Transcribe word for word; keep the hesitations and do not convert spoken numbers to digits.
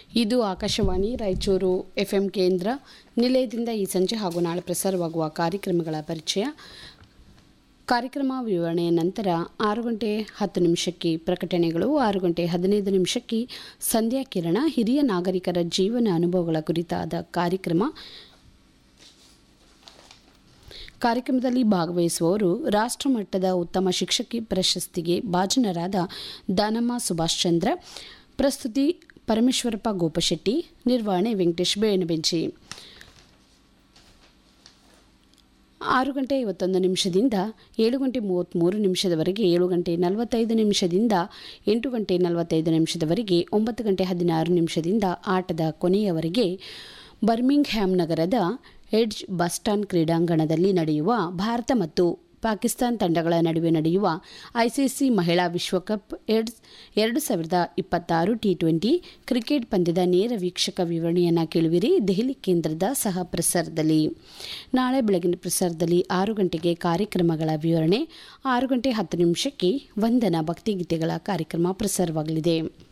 ಇದು ಆಕಾಶವಾಣಿ ರಾಯಚೂರು ಎಫ್ಎಂ ಕೇಂದ್ರ. ನಿಲಯದಿಂದ ಈ ಸಂಜೆ ಹಾಗೂ ನಾಳೆ ಪ್ರಸಾರವಾಗುವ ಕಾರ್ಯಕ್ರಮಗಳ ಪರಿಚಯ. ಕಾರ್ಯಕ್ರಮ ವಿವರಣೆಯ ನಂತರ ಆರು ಗಂಟೆ ಹತ್ತು ನಿಮಿಷಕ್ಕೆ ಪ್ರಕಟಣೆಗಳು, ಆರು ಗಂಟೆ ಹದಿನೈದು ನಿಮಿಷಕ್ಕೆ ಸಂಧ್ಯಾ ಕಿರಣ, ಹಿರಿಯ ನಾಗರಿಕರ ಜೀವನ ಅನುಭವಗಳ ಕುರಿತಾದ ಕಾರ್ಯಕ್ರಮ. ಕಾರ್ಯಕ್ರಮದಲ್ಲಿ ಭಾಗವಹಿಸುವವರು ರಾಷ್ಟ್ರಮಟ್ಟದ ಉತ್ತಮ ಶಿಕ್ಷಕಿ ಪ್ರಶಸ್ತಿಗೆ ಭಾಜನರಾದ ದಾನಮ್ಮ ಸುಭಾಷ್ ಚಂದ್ರ. ಪ್ರಸ್ತುತಿ ಪರಮೇಶ್ವರಪ್ಪ ಗೋಪಶೆಟ್ಟಿ. ನಿರ್ವಹಣೆ ವೆಂಕಟೇಶ್ ಬೇಣಬೆಂಚಿ. ಆರು ಗಂಟೆ ಐವತ್ತೊಂದು ನಿಮಿಷದಿಂದ ಏಳು ಗಂಟೆ ಮೂವತ್ತ್ಮೂರು ನಿಮಿಷದವರೆಗೆ, ಏಳು ಗಂಟೆ ನಲವತ್ತೈದು ನಿಮಿಷದಿಂದ ಎಂಟು ಗಂಟೆ ನಲವತ್ತೈದು ನಿಮಿಷದವರೆಗೆ, ಒಂಬತ್ತು ಗಂಟೆ ಹದಿನಾರು ನಿಮಿಷದಿಂದ ಆಟದ ಕೊನೆಯವರೆಗೆ ಬರ್ಮಿಂಗ್ ಹ್ಯಾಮ್ ನಗರದ ಎಡ್ಜ್ ಬಸ್ಟಾನ್ ಕ್ರೀಡಾಂಗಣದಲ್ಲಿ ನಡೆಯುವ ಭಾರತ ಮತ್ತು ಪಾಕಿಸ್ತಾನ ತಂಡಗಳ ನಡುವೆ ನಡೆಯುವ ಐಸಿಸಿ ಮಹಿಳಾ ವಿಶ್ವಕಪ್ ಎಡ್ಸ್ ಎರಡು ಸಾವಿರದ ಇಪ್ಪತ್ತಾರು ಟಿ ಟ್ವೆಂಟಿ ಕ್ರಿಕೆಟ್ ಪಂದ್ಯದ ನೇರ ವೀಕ್ಷಕ ವಿವರಣೆಯನ್ನು ಕೇಳುವಿರಿ ದೆಹಲಿ ಕೇಂದ್ರದ ಸಹ ಪ್ರಸಾರದಲ್ಲಿ. ನಾಳೆ ಬೆಳಗಿನ ಪ್ರಸಾರದಲ್ಲಿ ಆರು ಗಂಟೆಗೆ ಕಾರ್ಯಕ್ರಮಗಳ ವಿವರಣೆ, ಆರು ಗಂಟೆ ಹತ್ತು ನಿಮಿಷಕ್ಕೆ ವಂದನಾ ಭಕ್ತಿಗೀತೆಗಳ ಕಾರ್ಯಕ್ರಮ ಪ್ರಸಾರವಾಗಲಿದೆ.